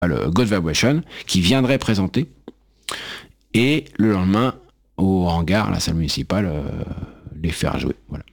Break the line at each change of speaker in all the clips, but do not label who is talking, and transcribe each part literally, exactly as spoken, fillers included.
le God Vibration, qui viendrait présenter. Et le lendemain, au hangar, la salle municipale, euh, les faire jouer. Voilà.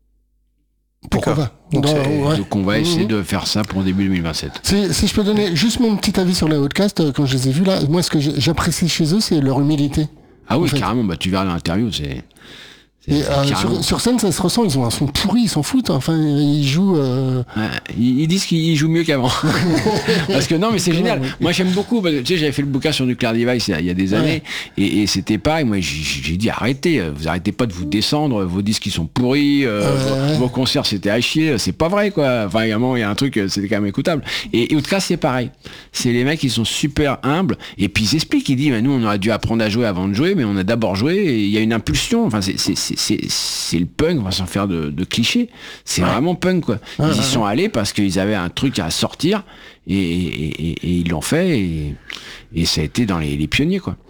Pourquoi pas.
Donc,
Dans,
ouais.
ouais.
Donc on va essayer
mmh.
de faire ça pour début deux mille vingt-sept.
Si, si je peux donner juste mon petit avis sur les Outcasts, quand je les ai vus là, moi ce que j'apprécie chez eux, c'est leur humilité.
Ah oui,
en fait.
carrément, bah, tu verras dans l'interview, c'est...
Et, euh, sur, sur scène, ça se ressent, ils ont un son pourri, ils s'en foutent. Enfin, ils jouent. Euh...
Ouais, ils, ils disent qu'ils jouent mieux qu'avant. Parce que non, mais c'est génial. Moi, j'aime beaucoup. Parce que, tu sais, j'avais fait le bouquin sur Nuclear Device il y a, il y a des années, ouais. et, et c'était pareil. Moi, j'ai, j'ai dit arrêtez, vous arrêtez pas de vous descendre. Vos disques ils sont pourris. Euh, ouais. vos, vos concerts c'était à chier. C'est pas vrai, quoi. Enfin, également, il y a un truc, c'était quand même écoutable. Et, et Outcast, c'est pareil. C'est les mecs qui sont super humbles. Et puis ils expliquent, ils disent, mais nous, on aurait dû apprendre à jouer avant de jouer, mais on a d'abord joué. Et il y a une impulsion. Enfin, c'est, c'est, c'est, c'est, c'est le punk, on va s'en faire de, de clichés. C'est ouais. vraiment punk, quoi. Ils ouais, y ouais, sont ouais. allés parce qu'ils avaient un truc à sortir et, et, et, et ils l'ont fait et, et ça a été dans les, les pionniers, quoi.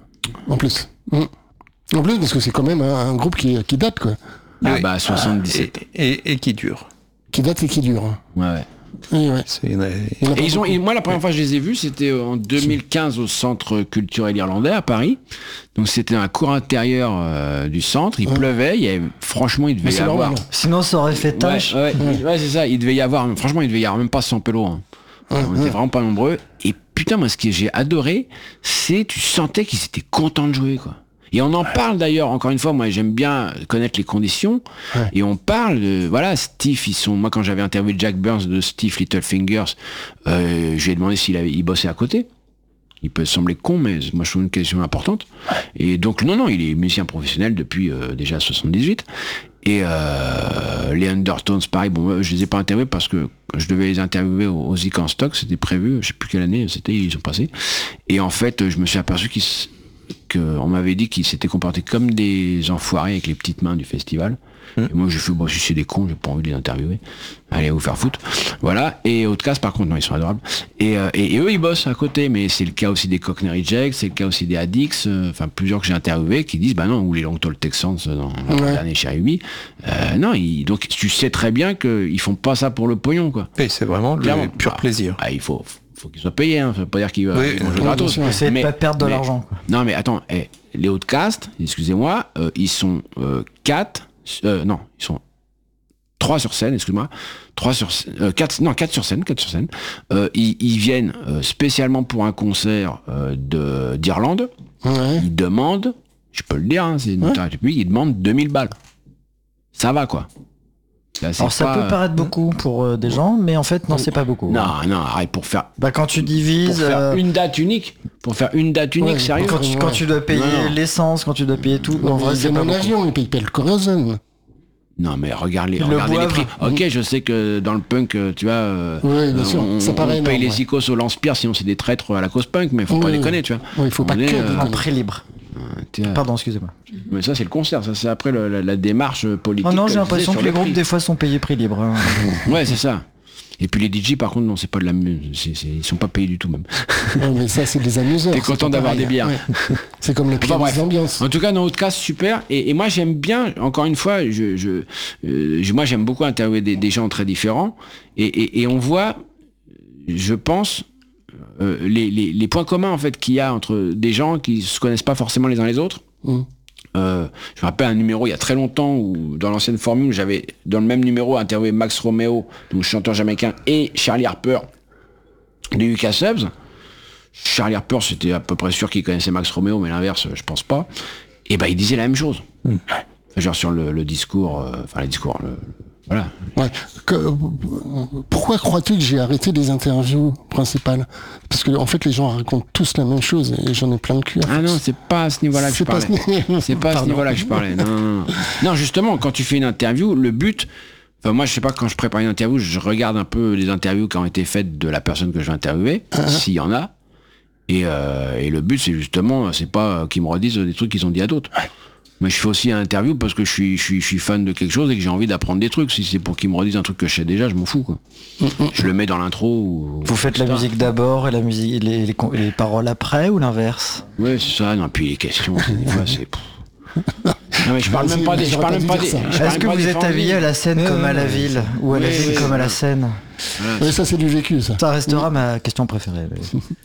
En plus. Mmh. En plus, parce que c'est quand même un, un groupe qui, qui date, quoi.
Ah oui. bah soixante-dix-sept.
Et, et, et qui dure.
Qui date et qui dure.
Ouais, ouais.
Oui, ouais.
C'est une...
Et ils ont, et moi, la première fois que je les ai vus, c'était en deux mille quinze au Centre culturel irlandais à Paris. Donc c'était un cours intérieur euh, du centre. Il ouais. pleuvait. Il y avait, franchement, il devait y avoir.
Normal. Sinon, ça aurait fait tâche.
Ouais, ouais, ouais. ouais, c'est ça. Il devait y avoir. Franchement, il devait y avoir même pas cent pélos. Hein. Ouais, On ouais. était vraiment pas nombreux. Et putain, moi, ce que j'ai adoré, c'est tu sentais qu'ils étaient contents de jouer, quoi. Et on en ouais. parle d'ailleurs, encore une fois, moi j'aime bien connaître les conditions, ouais. et on parle de, voilà, Steve, ils sont, moi quand j'avais interviewé Jack Burns de Steve Littlefingers, euh, je lui ai demandé s'il avait, il bossait à côté. Il peut sembler con, mais moi je trouve une question importante. Ouais. Et donc, non, non, il est musicien professionnel depuis euh, déjà soixante-dix-huit. Et euh, les Undertones, pareil, bon, je les ai pas interviewés parce que je devais les interviewer au, au Zik en stock, c'était prévu, je sais plus quelle année c'était, ils sont passés. Et en fait, je me suis aperçu qu'ils qu'on m'avait dit qu'ils s'étaient comportés comme des enfoirés avec les petites mains du festival. Mmh. Et moi j'ai fait, bon, si c'est des cons, j'ai pas envie de les interviewer. Allez vous faire foutre. Voilà. Et Outcast par contre, non, ils sont adorables. Et, euh, et, et eux ils bossent à côté, mais c'est le cas aussi des Cockney Rejects, c'est le cas aussi des Addicts, enfin euh, plusieurs que j'ai interviewés qui disent, bah non, ou les Long Tall Texans dans la ouais. dernière chez Ruby. Euh, non, ils, donc tu sais très bien qu'ils font pas ça pour le pognon, quoi.
Et c'est vraiment le Clairement. pur
bah,
plaisir.
Ah, il faut. faut qu'ils soient payés, hein. Ça veut pas dire qu'ils
oui,
vont jouer gratos.
C'est de pas perdre de
mais,
l'argent, quoi.
Non mais attends, eh, les Outcasts, excusez-moi, euh, ils sont euh, quatre, euh, non, ils sont trois sur scène, excuse-moi, trois sur euh, quatre, non quatre sur scène, quatre sur scène. Euh, ils, ils viennent euh, spécialement pour un concert euh, de d'Irlande. Ouais. Ils demandent, je peux le dire, hein, c'est une ouais. publique, ils demandent deux mille balles. Ça va, quoi.
Là, Alors ça pas... peut paraître beaucoup pour euh, des gens, mais en fait non, c'est pas beaucoup.
Non, non, arrête, pour faire.
Bah quand tu divises.
Pour faire
euh...
une date unique, pour faire une date unique, ouais, sérieux.
Quand tu, ouais. quand tu dois payer non, non. l'essence, quand tu dois payer tout.
Non, en vrai, c'est mon avion, il paye pas le Corozon.
Non mais regarde les, regardez les prix. Ok, je sais que dans le punk, tu vois, euh,
oui, bien sûr.
on,
ça paraît
on paye
énorme,
les icônes au lance-pierre, sinon c'est des traîtres à la cause punk, mais faut oui, pas oui. déconner, tu vois.
Oui, il faut pas que
euh, en prix libre.
Euh,
Pardon, excusez-moi.
Mais ça c'est le concert, ça c'est après le, la, la démarche politique.
Oh non, j'ai l'impression que les groupes des fois sont payés prix libre. Hein.
Ouais, c'est ça. Et puis les D J par contre non, c'est pas de la c'est, c'est, ils sont pas payés du tout même.
Ouais, mais ça c'est des amuseurs.
T'es content d'avoir
pareil,
des bières.
Ouais. C'est comme les
enfin,
des ambiances.
En tout cas dans Outcast super et, et moi j'aime bien encore une fois je, je, euh, moi j'aime beaucoup interviewer des, des gens très différents et, et, et on voit je pense euh, les, les, les points communs en fait qu'il y a entre des gens qui se connaissent pas forcément les uns les autres. Mmh. Euh, je me rappelle un numéro il y a très longtemps où dans l'ancienne formule j'avais dans le même numéro interviewé Max Romeo, donc chanteur jamaïcain, et Charlie Harper de U K Subs. Charlie Harper c'était à peu près sûr qu'il connaissait Max Romeo, mais l'inverse je pense pas. Et ben bah, il disait la même chose. Mmh. Genre sur le, le discours, euh, enfin les discours, le, voilà.
Ouais. Que, pourquoi crois-tu que j'ai arrêté les interviews principales ? Parce que en fait les gens racontent tous la même chose et j'en ai plein le cul.
Ah non, c'est pas à ce niveau-là que
c'est
je parlais.
Pas
c'est pas à ce niveau-là que je parlais. Non, non, non. Non, justement, quand tu fais une interview, le but. Enfin, moi, je sais pas, quand je prépare une interview, je regarde un peu les interviews qui ont été faites de la personne que je vais interviewer, uh-huh. s'il y en a. Et, euh, et le but, c'est justement, c'est pas qu'ils me redisent des trucs qu'ils ont dit à d'autres. Ouais. Mais je fais aussi une interview parce que je suis, je suis, je suis fan de quelque chose et que j'ai envie d'apprendre des trucs. Si c'est pour qu'ils me redisent un truc que je sais déjà, je m'en fous, quoi. Mm-hmm. Je le mets dans l'intro. Ou,
Vous faites la musique d'abord et la musique, les, les, les paroles après ou l'inverse ?
Ouais, c'est ça. Non, puis les questions, des fois, c'est. Non mais je parle même pas des. Je parle même pas des.
Est-ce que vous êtes habillé à la Seine comme à la ville ou à la ville comme à la Seine?
Oui, ça c'est du vécu, ça.
Ça restera ma question préférée.